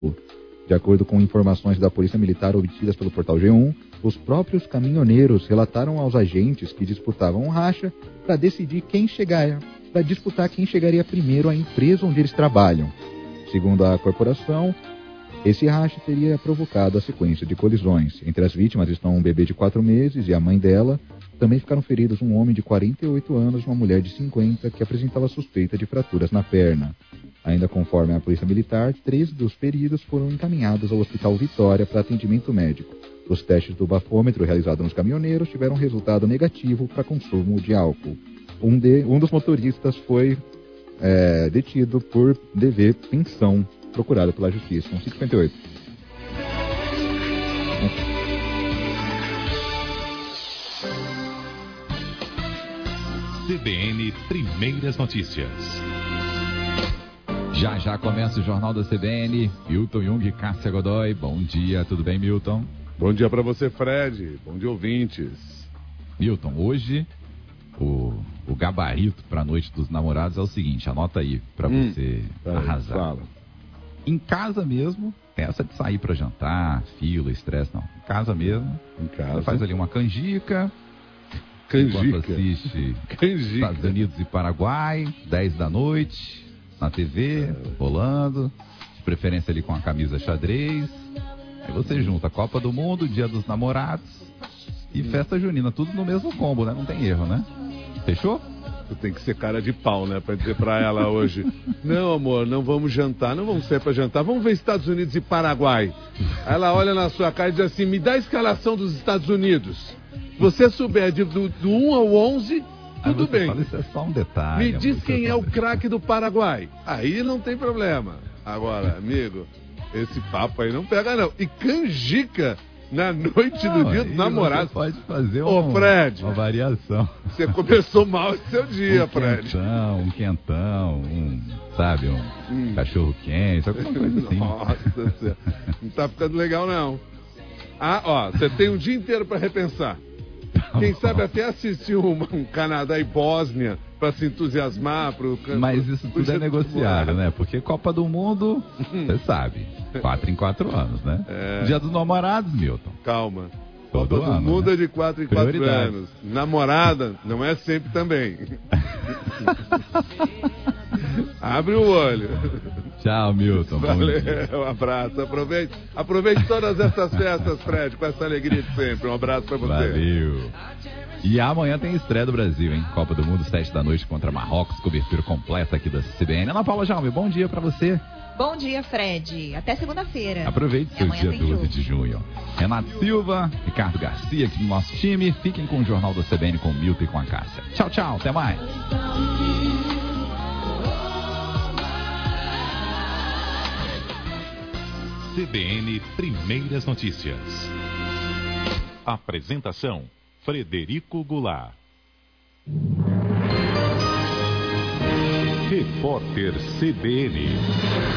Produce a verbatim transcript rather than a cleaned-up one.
De acordo com informações da Polícia Militar obtidas pelo Portal G um, os próprios caminhoneiros relataram aos agentes que disputavam um racha para decidir quem chegaria, para disputar quem chegaria primeiro à empresa onde eles trabalham. Segundo a corporação, esse racha teria provocado a sequência de colisões. Entre as vítimas estão um bebê de quatro meses e a mãe dela. Também ficaram feridos um homem de quarenta e oito anos e uma mulher de cinquenta que apresentava suspeita de fraturas na perna. Ainda conforme a Polícia Militar, três dos feridos foram encaminhados ao Hospital Vitória para atendimento médico. Os testes do bafômetro realizados nos caminhoneiros tiveram resultado negativo para consumo de álcool. Um, de, um dos motoristas foi é, detido por dever pensão, procurado pela Justiça. Um cinquenta e oito. C B N Primeiras Notícias. Já já começa o Jornal da C B N. Milton Jung e Cássia Godoy. Bom dia, tudo bem, Milton? Bom dia para você, Fred. Bom dia, ouvintes. Milton, hoje o, o gabarito para a Noite dos Namorados é o seguinte, anota aí para hum, você tá, arrasar. Fala. Em casa mesmo, essa de sair para jantar, fila, estresse, não. Em casa mesmo, em casa. Você faz ali uma canjica. Canjica. Enquanto assiste Canjica. Estados Unidos e Paraguai, dez da noite, na T V, é. rolando, de preferência ali com a camisa xadrez. Aí você junta Copa do Mundo, Dia dos Namorados e festa junina, tudo no mesmo combo, né? Não tem erro, né? Fechou? Tu tem que ser cara de pau, né? Pra dizer pra ela hoje, não, amor, não vamos jantar, não vamos sair pra jantar, vamos ver Estados Unidos e Paraguai. Aí ela olha na sua cara e diz assim, me dá a escalação dos Estados Unidos. Se você souber de, do, do um ao onze, tudo ah, bem. Fala, isso é só um detalhe. Me diz quem é o craque do Paraguai. Aí não tem problema. Agora, amigo, esse papo aí não pega não. E canjica na noite não, do dia do namorado. Você pode fazer um, Ô, Fred, uma variação. Você começou mal esse seu dia, um Fred. Quentão, um quentão, um, sabe, um hum. cachorro quente, alguma coisa assim. Nossa Senhora. Não tá ficando legal não. Ah, ó, você tem um dia inteiro para repensar. Quem sabe até assistir um, um Canadá e Bósnia para se entusiasmar pro Mas isso tudo é negociável, né? Porque Copa do Mundo, você sabe, quatro em quatro anos, né? É. Dia dos Namorados, Milton. Calma. Todo Copa ano, do Mundo né? é de quatro em quatro anos. Namorada não é sempre também. Abre o olho. Tchau, Milton. Valeu, um abraço. Aproveite, aproveite todas essas festas, Fred, com essa alegria de sempre. Um abraço pra você. Valeu. E amanhã tem estreia do Brasil, hein? Copa do Mundo, sete da noite contra Marrocos. Cobertura completa aqui da C B N. Ana Paula Jaume, bom dia pra você. Bom dia, Fred. Até segunda-feira. Aproveite seu dia doze jogo. de junho. Renato Silva, Ricardo Garcia aqui no nosso time. Fiquem com o Jornal da C B N com o Milton e com a Cássia. Tchau, tchau. Até mais. C B N Primeiras Notícias. Apresentação: Frederico Goulart. Repórter C B N.